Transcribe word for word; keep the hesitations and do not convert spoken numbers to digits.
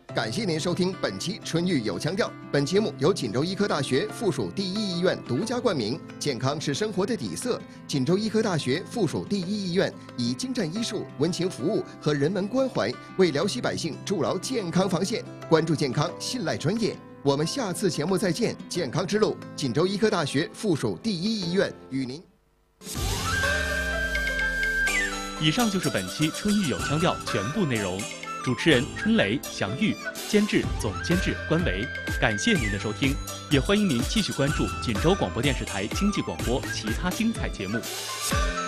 感谢您收听本期《春育有腔调》。本节目由锦州医科大学附属第一医院独家冠名。健康是生活的底色。锦州医科大学附属第一医院以精湛医术、温情服务和人文关怀，为辽西百姓筑牢健康防线。关注健康，信赖专业。我们下次节目再见。健康之路，锦州医科大学附属第一医院与您。 以上就是本期《春育有腔调》全部内容。主持人春雷、祥玉，监制总监制关维。感谢您的收听，也欢迎您继续关注锦州广播电视台经济广播其他精彩节目。